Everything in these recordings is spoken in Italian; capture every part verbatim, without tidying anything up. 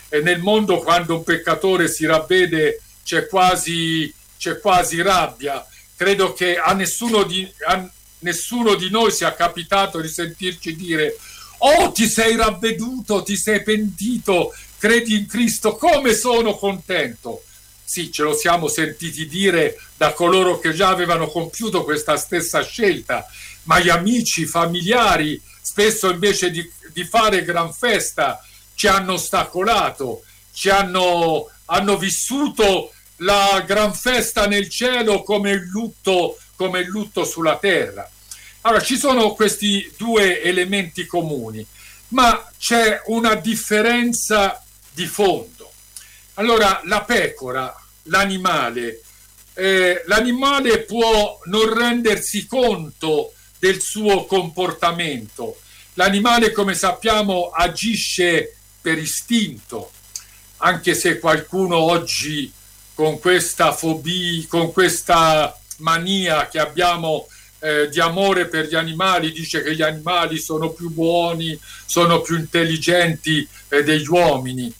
e nel mondo quando un peccatore si ravvede c'è quasi, c'è quasi rabbia. Credo che a nessuno, di, a nessuno di noi sia capitato di sentirci dire: oh, ti sei ravveduto, ti sei pentito, credi in Cristo, come sono contento. Sì, ce lo siamo sentiti dire da coloro che già avevano compiuto questa stessa scelta, ma gli amici, i familiari, spesso invece di, di fare gran festa, ci hanno ostacolato, ci hanno, hanno vissuto la gran festa nel cielo come il lutto, come il lutto sulla terra. Allora, ci sono questi due elementi comuni, ma c'è una differenza di fondo. Allora, la pecora, l'animale, eh, l'animale può non rendersi conto del suo comportamento. L'animale, come sappiamo, agisce per istinto, anche se qualcuno oggi con questa fobia, con questa mania che abbiamo eh, di amore per gli animali, dice che gli animali sono più buoni, sono più intelligenti eh, degli uomini.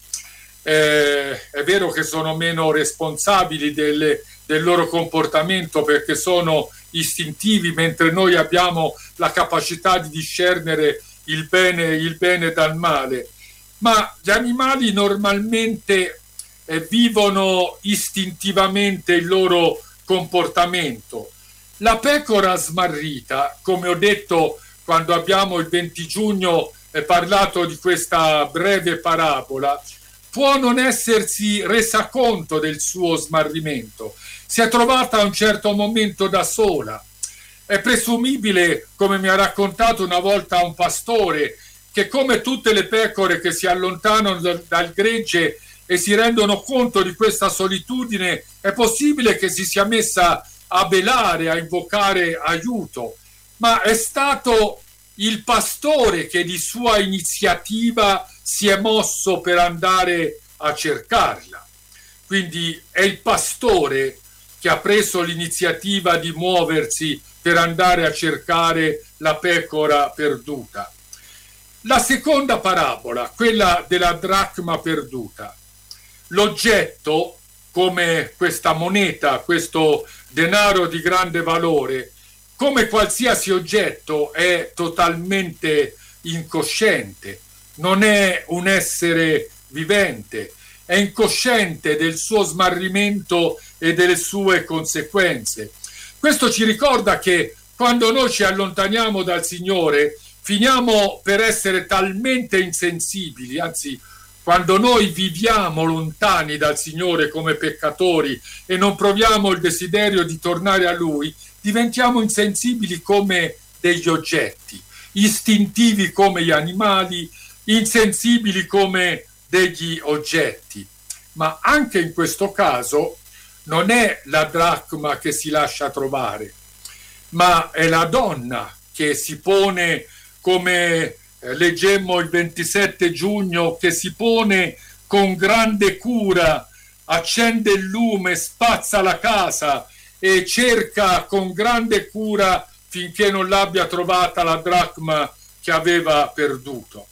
Eh, è vero che sono meno responsabili delle, del loro comportamento perché sono istintivi, mentre noi abbiamo la capacità di discernere il bene, il bene dal male. Ma gli animali normalmente eh, vivono istintivamente il loro comportamento. La pecora smarrita, come ho detto quando abbiamo il venti giugno eh, parlato di questa breve parabola, può non essersi resa conto del suo smarrimento. Si è trovata a un certo momento da sola. È presumibile, come mi ha raccontato una volta un pastore, che come tutte le pecore che si allontanano dal, dal gregge e si rendono conto di questa solitudine, è possibile che si sia messa a belare, a invocare aiuto. Ma è stato il pastore che di sua iniziativa si è mosso per andare a cercarla. Quindi è il pastore che ha preso l'iniziativa di muoversi per andare a cercare la pecora perduta. La seconda parabola, quella della dracma perduta. L'oggetto, come questa moneta, questo denaro di grande valore, come qualsiasi oggetto, è totalmente incosciente, non è un essere vivente, è incosciente del suo smarrimento e delle sue conseguenze. Questo ci ricorda che quando noi ci allontaniamo dal Signore finiamo per essere talmente insensibili, anzi quando noi viviamo lontani dal Signore come peccatori e non proviamo il desiderio di tornare a Lui, diventiamo insensibili come degli oggetti, istintivi come gli animali, insensibili come degli oggetti. Ma anche in questo caso non è la dracma che si lascia trovare, ma è la donna che si pone, come eh, leggemmo il ventisette giugno, che si pone con grande cura, accende il lume, spazza la casa e cerca con grande cura finché non l'abbia trovata la dracma che aveva perduto.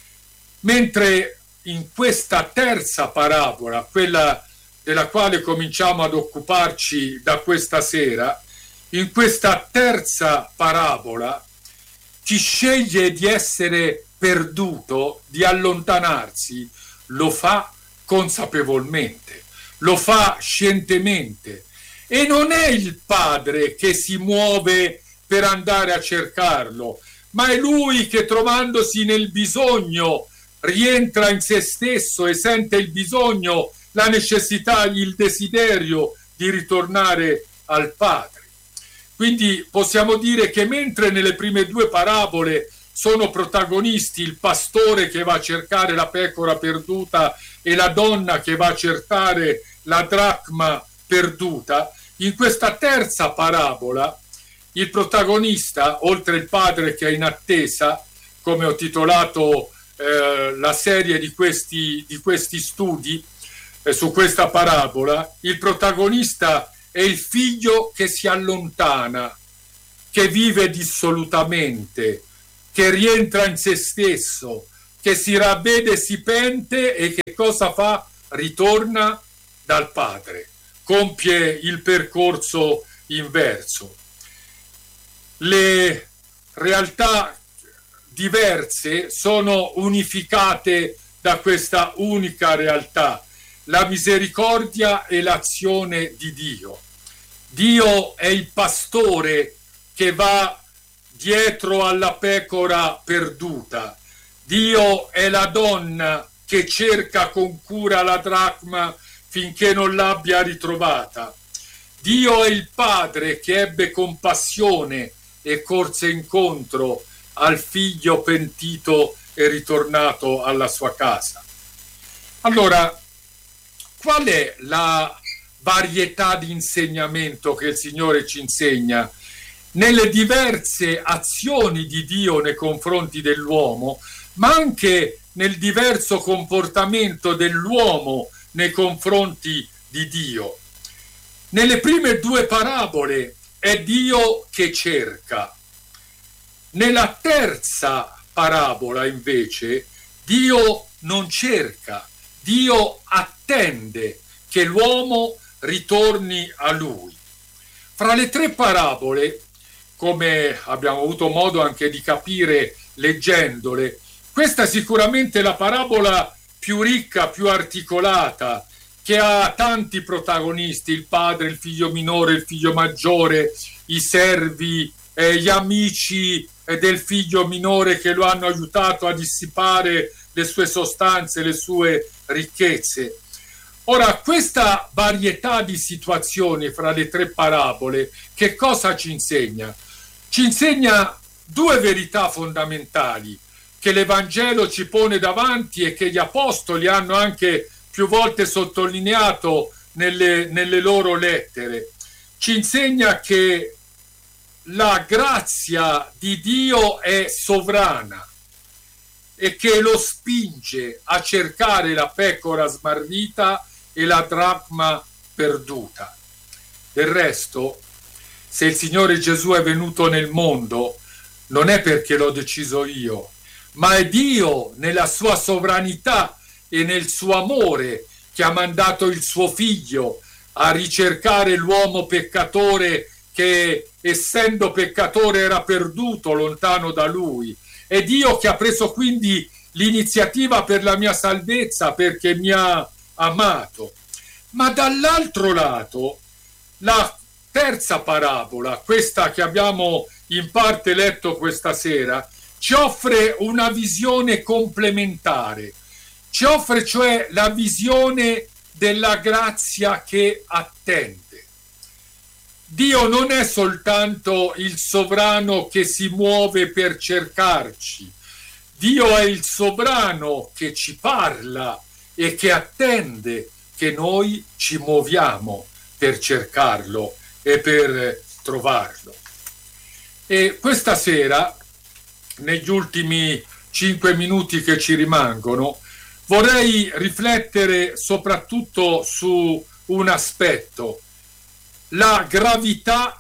Mentre in questa terza parabola, quella della quale cominciamo ad occuparci da questa sera, in questa terza parabola chi sceglie di essere perduto, di allontanarsi, lo fa consapevolmente, lo fa scientemente, e non è il padre che si muove per andare a cercarlo, ma è lui che, trovandosi nel bisogno, rientra in se stesso e sente il bisogno, la necessità, il desiderio di ritornare al Padre. Quindi possiamo dire che mentre nelle prime due parabole sono protagonisti il pastore che va a cercare la pecora perduta e la donna che va a cercare la dracma perduta, in questa terza parabola il protagonista, oltre il padre che è in attesa, come ho titolato eh, la serie di questi, di questi studi eh, su questa parabola, il protagonista è il figlio che si allontana, che vive dissolutamente, che rientra in se stesso, che si ravvede, si pente e che cosa fa? Ritorna dal Padre, compie il percorso inverso. Le realtà diverse sono unificate da questa unica realtà, la misericordia e l'azione di Dio. Dio è il pastore che va dietro alla pecora perduta. Dio è la donna che cerca con cura la dracma finché non l'abbia ritrovata. Dio è il padre che ebbe compassione e corse incontro al figlio pentito e ritornato alla sua casa. Allora, qual è la varietà di insegnamento che il Signore ci insegna? Nelle diverse azioni di Dio nei confronti dell'uomo, ma anche nel diverso comportamento dell'uomo nei confronti di Dio. Nelle prime due parabole è Dio che cerca. Nella terza parabola, invece, Dio non cerca, Dio attende che l'uomo ritorni a Lui. Fra le tre parabole, come abbiamo avuto modo anche di capire leggendole, questa è sicuramente la parabola più ricca, più articolata, che ha tanti protagonisti: il padre, il figlio minore, il figlio maggiore, i servi, eh, gli amici eh, del figlio minore che lo hanno aiutato a dissipare le sue sostanze, le sue ricchezze. Ora, questa varietà di situazioni fra le tre parabole, che cosa ci insegna? Ci insegna due verità fondamentali che l'Evangelo ci pone davanti e che gli apostoli hanno anche più volte sottolineato nelle, nelle loro lettere. Ci insegna che la grazia di Dio è sovrana e che lo spinge a cercare la pecora smarrita e la dracma perduta. Del resto, se il Signore Gesù è venuto nel mondo, non è perché l'ho deciso io, ma è Dio nella sua sovranità e nel suo amore che ha mandato il suo figlio a ricercare l'uomo peccatore che, essendo peccatore, era perduto lontano da lui. È Dio che ha preso quindi l'iniziativa per la mia salvezza, perché mi ha amato. Ma dall'altro lato, la terza parabola, questa che abbiamo in parte letto questa sera, ci offre una visione complementare, ci offre cioè la visione della grazia che attende. Dio non è soltanto il sovrano che si muove per cercarci, Dio è il sovrano che ci parla e che attende che noi ci muoviamo per cercarlo e per trovarlo. E questa sera, negli ultimi cinque minuti che ci rimangono, vorrei riflettere soprattutto su un aspetto: la gravità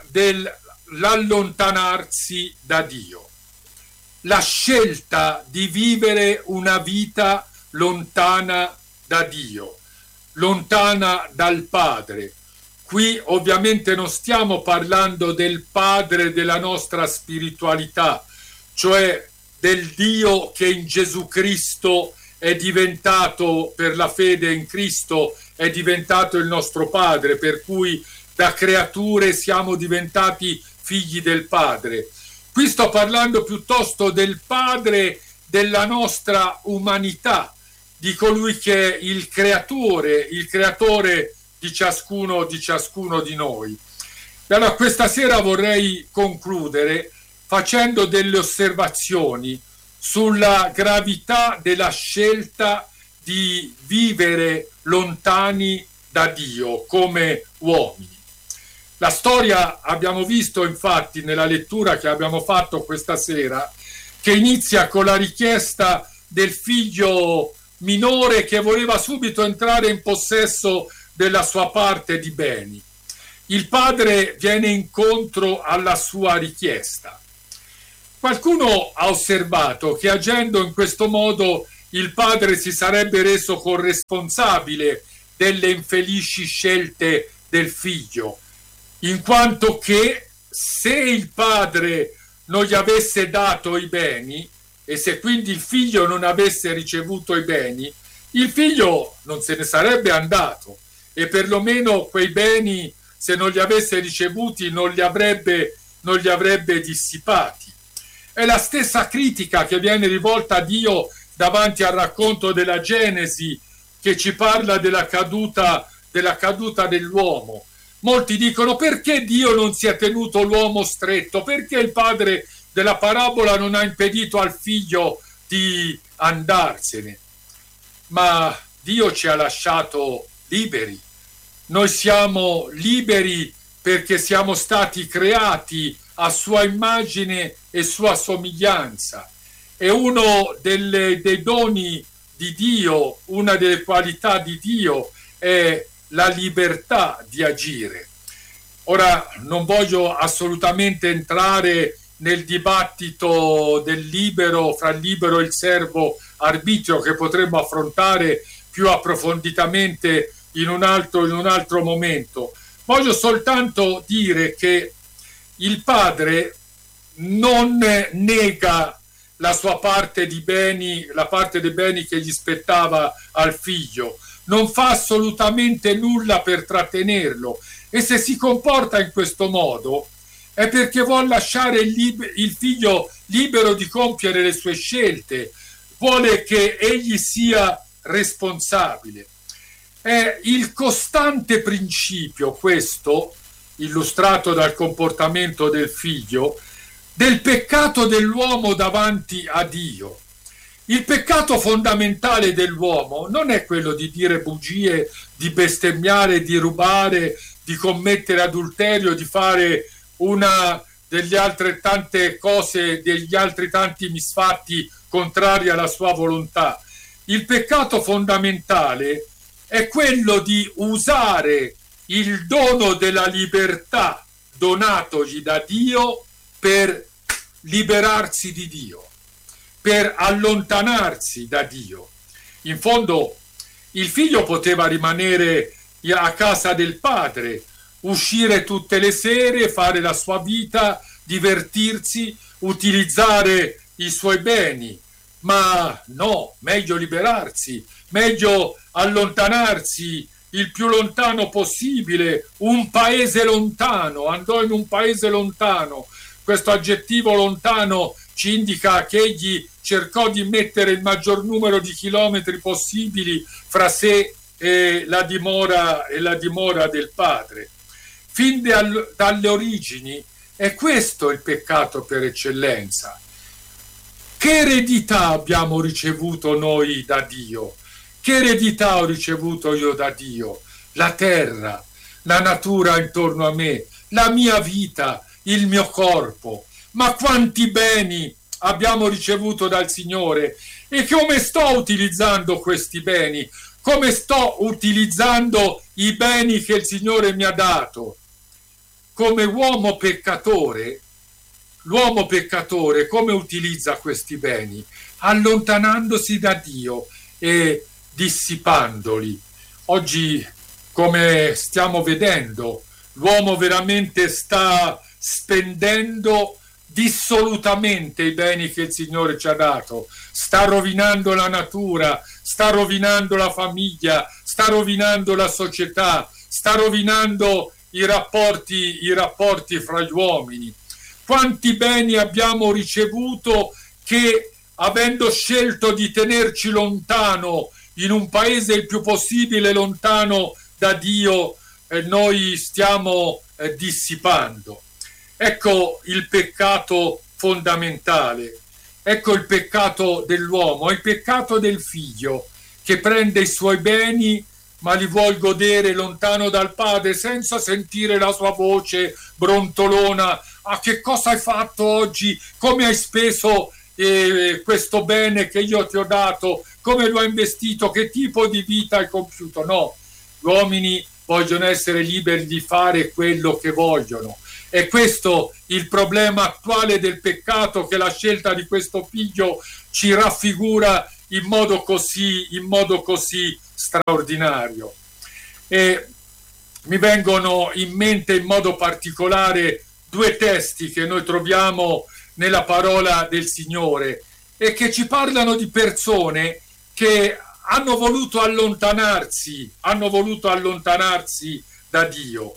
dell'allontanarsi da Dio, la scelta di vivere una vita lontana da Dio, lontana dal Padre. Qui ovviamente non stiamo parlando del Padre della nostra spiritualità, cioè del Dio che in Gesù Cristo è diventato, per la fede in Cristo, è diventato il nostro Padre, per cui da creature siamo diventati figli del Padre. Qui sto parlando piuttosto del Padre della nostra umanità, di colui che è il creatore, il creatore di ciascuno di ciascuno di noi. Allora, questa sera vorrei concludere facendo delle osservazioni sulla gravità della scelta di vivere lontani da Dio come uomini. La storia, abbiamo visto infatti nella lettura che abbiamo fatto questa sera, che inizia con la richiesta del figlio minore che voleva subito entrare in possesso della sua parte di beni. Il padre viene incontro alla sua richiesta. Qualcuno ha osservato che agendo in questo modo il padre si sarebbe reso corresponsabile delle infelici scelte del figlio, in quanto che se il padre non gli avesse dato i beni e se quindi il figlio non avesse ricevuto i beni, il figlio non se ne sarebbe andato e perlomeno quei beni, se non li avesse ricevuti, non li avrebbe, non li avrebbe dissipati. È la stessa critica che viene rivolta a Dio davanti al racconto della Genesi, che ci parla della caduta, della caduta dell'uomo. Molti dicono: perché Dio non si è tenuto l'uomo stretto? Perché il padre della parabola non ha impedito al figlio di andarsene? Ma Dio ci ha lasciato liberi. Noi siamo liberi perché siamo stati creati a sua immagine e sua somiglianza. E uno delle, dei doni di Dio, una delle qualità di Dio è la libertà di agire. Ora non voglio assolutamente entrare nel dibattito del libero, fra il libero e il servo arbitrio, che potremmo affrontare più approfonditamente in un altro, in un altro momento. Voglio soltanto dire che il padre non nega la sua parte di beni, la parte dei beni che gli spettava al figlio, non fa assolutamente nulla per trattenerlo, e se si comporta in questo modo è perché vuole lasciare il, lib- il figlio libero di compiere le sue scelte, vuole che egli sia responsabile. È il costante principio, questo, illustrato dal comportamento del figlio, del peccato dell'uomo davanti a Dio. Il peccato fondamentale dell'uomo non è quello di dire bugie, di bestemmiare, di rubare, di commettere adulterio, di fare una delle altre tante cose, degli altri tanti misfatti contrari alla sua volontà. Il peccato fondamentale è quello di usare il dono della libertà donatogli da Dio per liberarsi di Dio, per allontanarsi da Dio. In fondo il figlio poteva rimanere a casa del padre, uscire tutte le sere, fare la sua vita, divertirsi, utilizzare i suoi beni, ma no, meglio liberarsi, meglio allontanarsi il più lontano possibile, un paese lontano. Andò in un paese lontano. Questo aggettivo lontano ci indica che egli cercò di mettere il maggior numero di chilometri possibili fra sé e la dimora, e la dimora del padre. Fin dal, dalle origini è questo il peccato per eccellenza. Che eredità abbiamo ricevuto noi da Dio? Che eredità ho ricevuto io da Dio? La terra, la natura intorno a me, la mia vita, il mio corpo. Ma quanti beni abbiamo ricevuto dal Signore, e come sto utilizzando questi beni? Come sto utilizzando i beni che il Signore mi ha dato? Come uomo peccatore, l'uomo peccatore come utilizza questi beni? Allontanandosi da Dio e dissipandoli. Oggi, come stiamo vedendo, l'uomo veramente sta spendendo dissolutamente i beni che il Signore ci ha dato, sta rovinando la natura, sta rovinando la famiglia, sta rovinando la società, sta rovinando i rapporti, i rapporti fra gli uomini. Quanti beni abbiamo ricevuto che, avendo scelto di tenerci lontano, in un paese il più possibile lontano da Dio, eh, noi stiamo eh, dissipando. Ecco il peccato fondamentale, ecco il peccato dell'uomo, è il peccato del figlio che prende i suoi beni ma li vuol godere lontano dal padre senza sentire la sua voce brontolona. Ah, che cosa hai fatto oggi? Come hai speso eh, questo bene che io ti ho dato? Come lo hai investito? Che tipo di vita hai compiuto? No, gli uomini vogliono essere liberi di fare quello che vogliono. È questo il problema attuale del peccato, che la scelta di questo figlio ci raffigura in modo così, in modo così straordinario. E mi vengono in mente in modo particolare due testi che noi troviamo nella parola del Signore e che ci parlano di persone che hanno voluto allontanarsi, hanno voluto allontanarsi da Dio.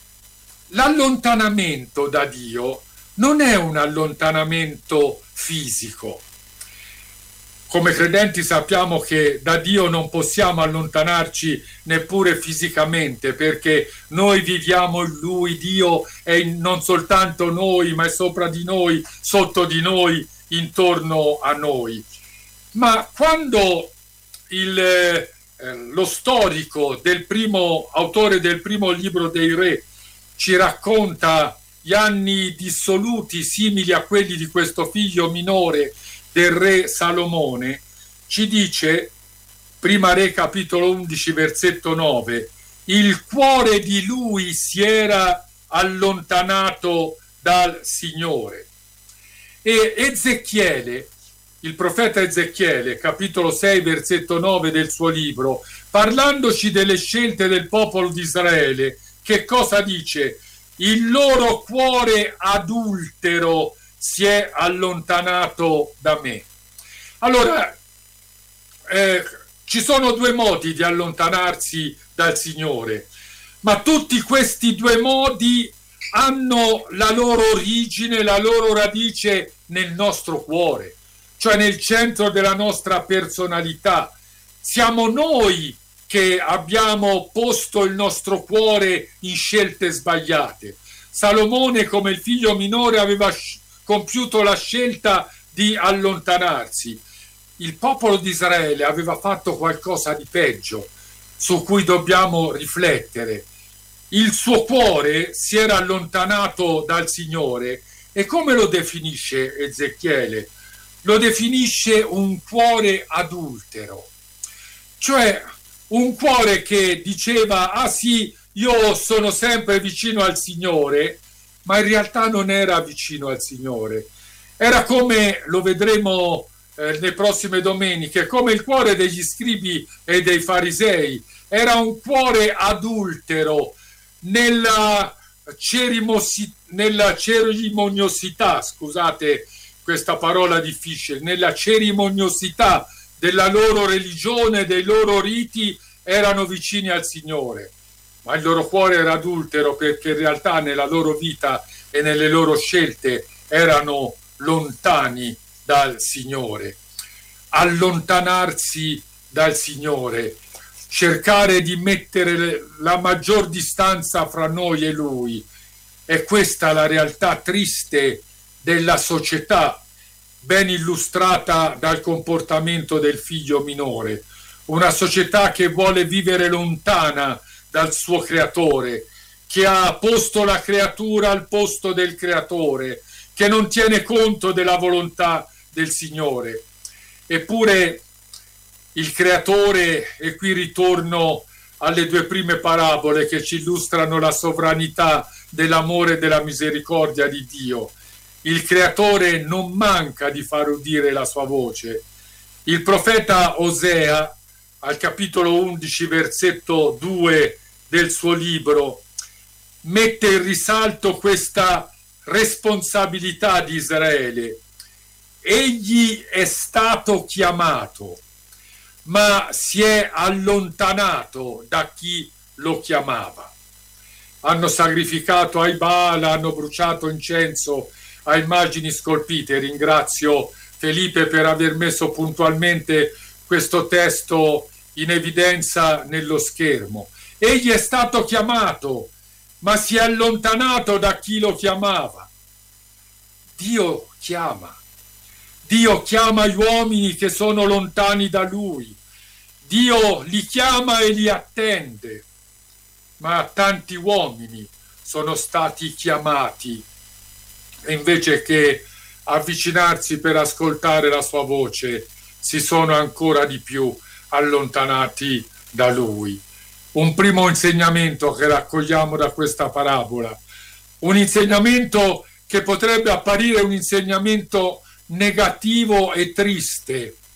L'allontanamento da Dio non è un allontanamento fisico. Come credenti sappiamo che da Dio non possiamo allontanarci neppure fisicamente, perché noi viviamo in Lui, Dio è in non soltanto noi, ma è sopra di noi, sotto di noi, intorno a noi. Ma quando il, eh, lo storico del primo autore del primo libro dei Re ci racconta gli anni dissoluti simili a quelli di questo figlio minore del re Salomone, ci dice, prima Re capitolo undici versetto nove, il cuore di lui si era allontanato dal Signore. E Ezechiele, il profeta Ezechiele, capitolo sei versetto nove del suo libro, parlandoci delle scelte del popolo di Israele, che cosa dice? Il loro cuore adultero si è allontanato da me. Allora, eh, ci sono due modi di allontanarsi dal Signore, ma tutti questi due modi hanno la loro origine, la loro radice nel nostro cuore, cioè nel centro della nostra personalità. Siamo noi che abbiamo posto il nostro cuore in scelte sbagliate. Salomone, come il figlio minore, aveva compiuto la scelta di allontanarsi. Il popolo di Israele aveva fatto qualcosa di peggio, su cui dobbiamo riflettere. Il suo cuore si era allontanato dal Signore, e come lo definisce Ezechiele? Lo definisce un cuore adultero, cioè un cuore che diceva: ah sì, io sono sempre vicino al Signore, ma in realtà non era vicino al Signore. Era come, lo vedremo eh, nelle prossime domeniche, come il cuore degli scribi e dei farisei. Era un cuore adultero nella, cerimosi, nella cerimoniosità, scusate questa parola difficile, nella cerimoniosità della loro religione, dei loro riti, erano vicini al Signore. Ma il loro cuore era adultero, perché in realtà nella loro vita e nelle loro scelte erano lontani dal Signore. Allontanarsi dal Signore, cercare di mettere la maggior distanza fra noi e Lui, è questa la realtà triste della società, ben illustrata dal comportamento del figlio minore. Una società che vuole vivere lontana dal suo creatore, che ha posto la creatura al posto del creatore, che non tiene conto della volontà del Signore. Eppure il creatore, e qui ritorno alle due prime parabole che ci illustrano la sovranità dell'amore e della misericordia di Dio, il creatore non manca di far udire la sua voce. Il profeta Osea, al capitolo undici versetto due del suo libro, mette in risalto questa responsabilità di Israele. Egli è stato chiamato, ma si è allontanato da chi lo chiamava. Hanno sacrificato ai Baal, hanno bruciato incenso a immagini scolpite. Ringrazio Felipe per aver messo puntualmente questo testo in evidenza nello schermo. Egli è stato chiamato, ma si è allontanato da chi lo chiamava. Dio chiama. Dio chiama gli uomini che sono lontani da Lui. Dio li chiama e li attende. Ma tanti uomini sono stati chiamati, e invece che avvicinarsi per ascoltare la sua voce, si sono ancora di più allontanati da Lui. Un primo insegnamento che raccogliamo da questa parabola, un insegnamento che potrebbe apparire un insegnamento negativo e triste,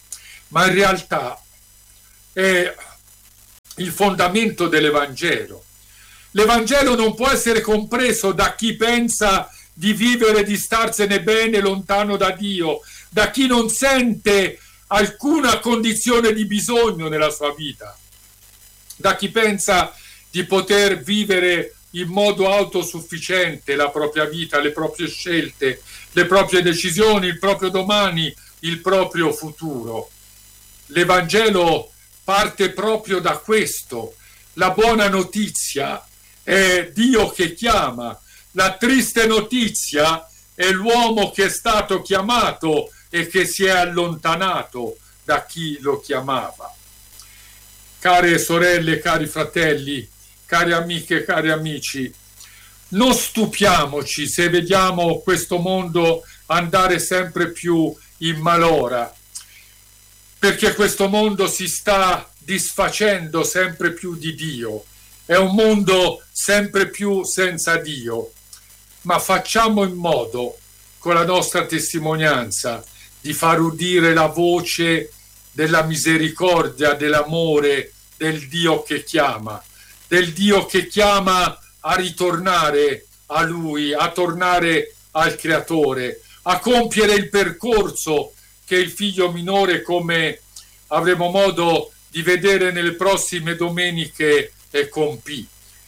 ma in realtà è il fondamento dell'Evangelo. L'Evangelo non può essere compreso da chi pensa di vivere, di starsene bene lontano da Dio, da chi non sente alcuna condizione di bisogno nella sua vita, da chi pensa di poter vivere in modo autosufficiente la propria vita, le proprie scelte, le proprie decisioni, il proprio domani, il proprio futuro. L'Evangelo parte proprio da questo. La buona notizia è Dio che chiama, la triste notizia è l'uomo che è stato chiamato e che si è allontanato da chi lo chiamava. Care sorelle, cari fratelli, cari amiche, cari amici, non stupiamoci se vediamo questo mondo andare sempre più in malora, perché questo mondo si sta disfacendo sempre più di Dio, è un mondo sempre più senza Dio, ma facciamo in modo, con la nostra testimonianza, di far udire la voce della misericordia, dell'amore, del Dio che chiama, del Dio che chiama a ritornare a Lui, a tornare al Creatore, a compiere il percorso che il figlio minore, come avremo modo di vedere nelle prossime domeniche, compì.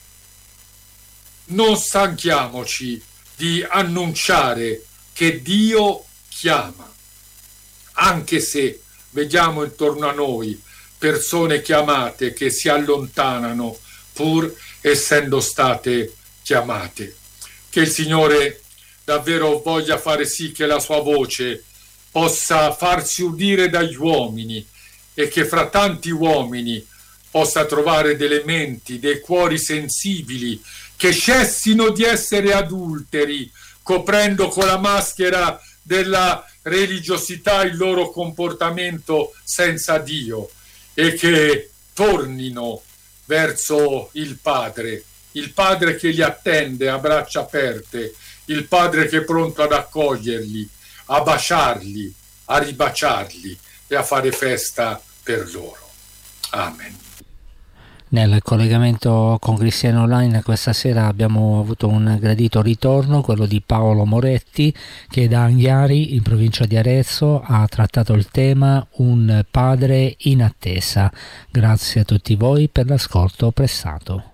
Non stanchiamoci di annunciare che Dio chiama, anche se vediamo intorno a noi persone chiamate che si allontanano pur essendo state chiamate. Che il Signore davvero voglia fare sì che la sua voce possa farsi udire dagli uomini e che fra tanti uomini possa trovare delle menti, dei cuori sensibili che cessino di essere adulteri, coprendo con la maschera della religiosità il loro comportamento senza Dio, e che tornino verso il Padre, il Padre che li attende a braccia aperte, il Padre che è pronto ad accoglierli, a baciarli, a ribaciarli e a fare festa per loro. Amen. Nel collegamento con Cristiano Online questa sera abbiamo avuto un gradito ritorno, quello di Paolo Moretti, che da Anghiari, in provincia di Arezzo, ha trattato il tema Un padre in attesa. Grazie a tutti voi per l'ascolto prestato.